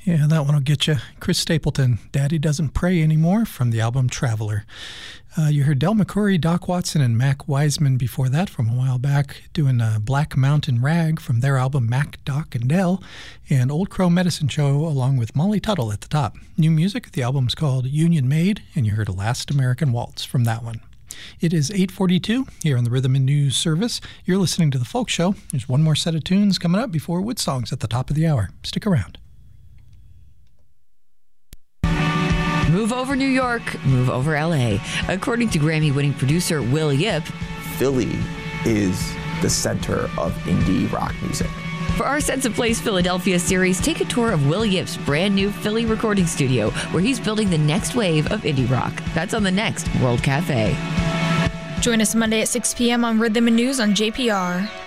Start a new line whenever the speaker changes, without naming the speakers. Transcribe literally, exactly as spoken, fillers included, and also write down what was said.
Yeah, that one will get you. Chris Stapleton, Daddy Doesn't Pray Anymore, from the album Traveler. Uh, you heard Del McCoury, Doc Watson, and Mac Wiseman before that from a while back, doing uh, Black Mountain Rag from their album Mac, Doc, and Del, and Old Crow Medicine Show along with Molly Tuttle at the top. New music, the album's called Union Made, and you heard A Last American Waltz from that one. It is eight forty-two here on the Rhythm and News Service. You're listening to The Folk Show. There's one more set of tunes coming up before Wood Songs at the top of the hour. Stick around.
Move over New York, move over L A. According to Grammy-winning producer Will Yip,
Philly is the center of indie rock music.
For our Sense of Place Philadelphia series, take a tour of Will Yip's brand new Philly recording studio, where he's building the next wave of indie rock. That's on the next World Cafe.
Join us Monday at six p.m. on Rhythm and News on J P R.